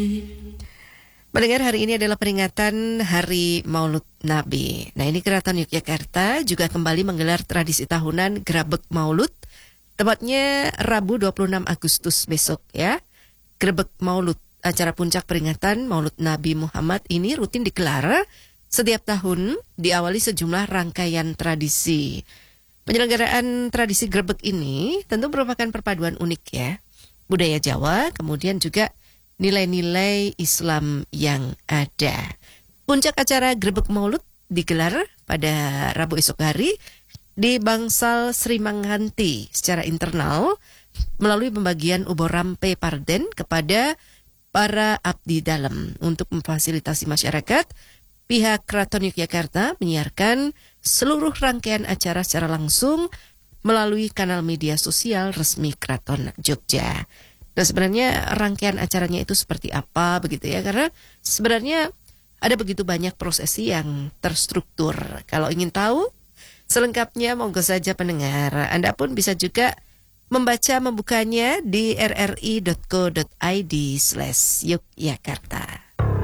Mendengar hari ini adalah peringatan Hari Maulud Nabi. Nah, ini Keraton Yogyakarta juga kembali menggelar tradisi tahunan Grebeg Maulud. Tepatnya Rabu 26 Agustus besok ya. Grebeg Maulud, acara puncak peringatan Maulud Nabi Muhammad ini rutin digelar setiap tahun, diawali sejumlah rangkaian tradisi. Penyelenggaraan tradisi Grebeg ini tentu merupakan perpaduan unik ya. Budaya Jawa, kemudian juga nilai-nilai Islam yang ada. Puncak acara Grebeg Maulud digelar pada Rabu esok hari di Bangsal Sri Manghanti secara internal melalui pembagian ubor rampe parden kepada para abdi dalam. Untuk memfasilitasi masyarakat, pihak Keraton Yogyakarta menyiarkan seluruh rangkaian acara secara langsung melalui kanal media sosial resmi Keraton Jogja. Nah, sebenarnya rangkaian acaranya itu seperti apa begitu ya, karena sebenarnya ada begitu banyak prosesi yang terstruktur. Kalau ingin tahu selengkapnya, monggo saja pendengar, Anda pun bisa juga membukanya di rri.co.id/Yogyakarta.